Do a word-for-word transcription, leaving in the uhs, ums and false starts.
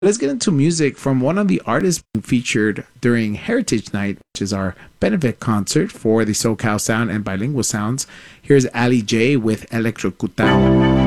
Let's get into music from one of the artists featured during Heritage Night, which is our benefit concert for the SoCal Sound and Bilingual Sounds. Here's Ali J with Electrocutado.